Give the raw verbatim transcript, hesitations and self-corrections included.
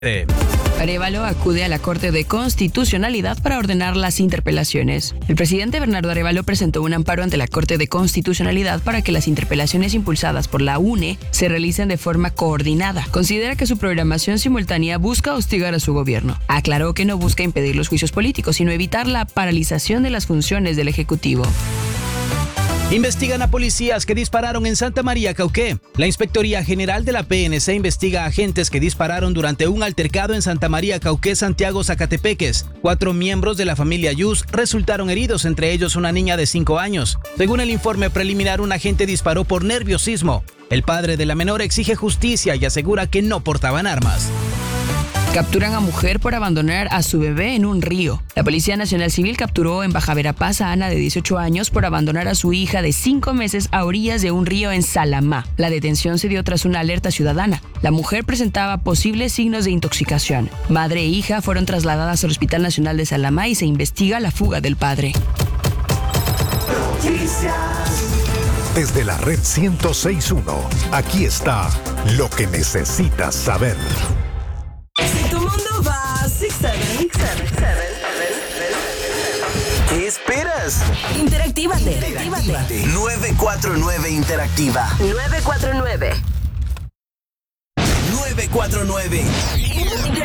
Arévalo acude a la Corte de Constitucionalidad para ordenar las interpelaciones. El presidente Bernardo Arévalo presentó un amparo ante la Corte de Constitucionalidad para que las interpelaciones impulsadas por la U N E se realicen de forma coordinada. Considera que su programación simultánea busca hostigar a su gobierno. Aclaró que no busca impedir los juicios políticos, sino evitar la paralización de las funciones del Ejecutivo. Investigan a policías que dispararon en Santa María, Cauqué. La Inspectoría General de la P N C investiga a agentes que dispararon durante un altercado en Santa María, Cauqué, Santiago, Zacatepeques. Cuatro miembros de la familia Yus resultaron heridos, entre ellos una niña de cinco años. Según el informe preliminar, un agente disparó por nerviosismo. El padre de la menor exige justicia y asegura que no portaban armas. Capturan a mujer por abandonar a su bebé en un río. La Policía Nacional Civil capturó en Baja Verapaz a Ana, de dieciocho años, por abandonar a su hija de cinco meses a orillas de un río en Salamá. La detención se dio tras una alerta ciudadana. La mujer presentaba posibles signos de intoxicación. Madre e hija fueron trasladadas al Hospital Nacional de Salamá y se investiga la fuga del padre. Desde la red ciento seis punto uno, aquí está lo que necesitas saber. Si tu mundo va seis siete, ¿qué esperas? Interactívate. Interactívate. nueve cuatro nueve Interactiva. nueve cuatro nueve. nueve cuatro nueve.